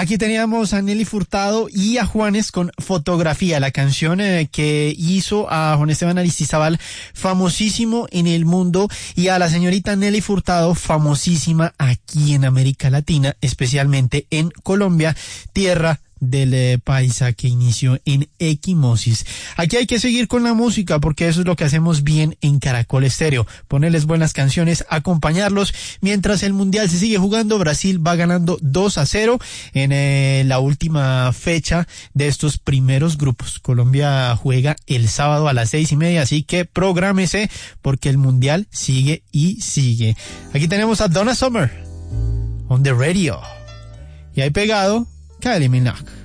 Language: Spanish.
Aquí teníamos a Nelly Furtado y a Juanes con Fotografía, la canción que hizo a Juan Esteban Aristizábal famosísimo en el mundo y a la señorita Nelly Furtado famosísima aquí en América Latina, especialmente en Colombia, tierra del paisa que inició en Equimosis. Aquí hay que seguir con la música porque eso es lo que hacemos bien en Caracol Estéreo, ponerles buenas canciones, acompañarlos mientras el mundial se sigue jugando. Brasil va ganando 2-0 en la última fecha de estos primeros grupos. Colombia juega el sábado a las 6:30, así que prográmese porque el mundial sigue y sigue. Aquí tenemos a Donna Summer on the radio y ahí pegado Kylie Minogue.